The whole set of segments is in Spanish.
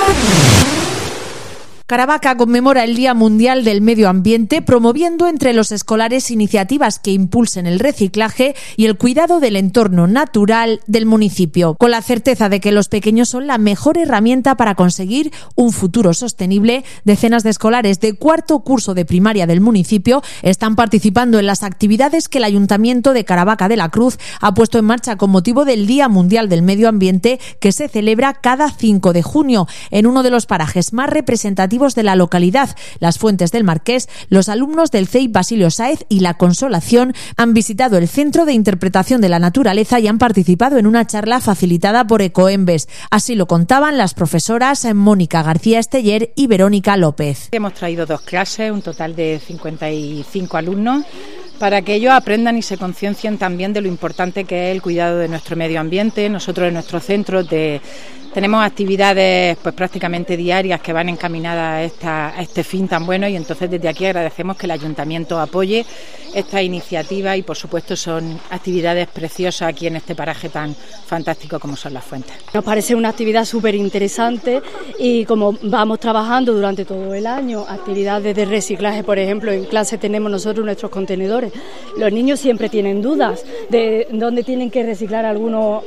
Caravaca conmemora el Día Mundial del Medio Ambiente, promoviendo entre los escolares iniciativas que impulsen el reciclaje y el cuidado del entorno natural del municipio, con la certeza de que los pequeños son la mejor herramienta para conseguir un futuro sostenible. Decenas de escolares de cuarto curso de primaria del municipio están participando en las actividades que el Ayuntamiento de Caravaca de la Cruz ha puesto en marcha con motivo del Día Mundial del Medio Ambiente, que se celebra cada 5 de junio en uno de los parajes más representativos de la localidad, Las Fuentes del Marqués. Los alumnos del CEIP Basilio Sáez y La Consolación han visitado el Centro de Interpretación de la Naturaleza y han participado en una charla facilitada por Ecoembes. Así lo contaban las profesoras Mónica García Esteller y Verónica López. Hemos traído 2 clases, un total de 55 alumnos, para que ellos aprendan y se conciencien también de lo importante que es el cuidado de nuestro medio ambiente. Nosotros en nuestro centro tenemos actividades pues prácticamente diarias que van encaminadas a este fin tan bueno, y entonces desde aquí agradecemos que el Ayuntamiento apoye esta iniciativa y por supuesto son actividades preciosas aquí en este paraje tan fantástico como son Las Fuentes. Nos parece una actividad súper interesante y como vamos trabajando durante todo el año, actividades de reciclaje, por ejemplo, en clase tenemos nosotros nuestros contenedores. Los niños siempre tienen dudas de dónde tienen que reciclar algunos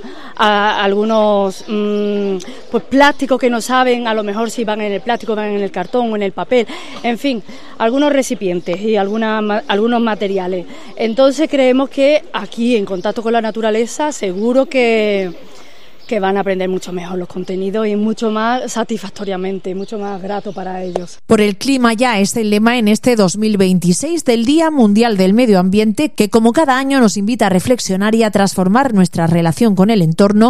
pues plásticos que no saben, a lo mejor si van en el plástico, van en el cartón o en el papel, en fin, algunos recipientes y algunos materiales. Entonces creemos que aquí, en contacto con la naturaleza, seguro que van a aprender mucho mejor los contenidos y mucho más satisfactoriamente, mucho más grato para ellos. Por el clima ya es el lema en este 2026 del Día Mundial del Medio Ambiente, que como cada año nos invita a reflexionar y a transformar nuestra relación con el entorno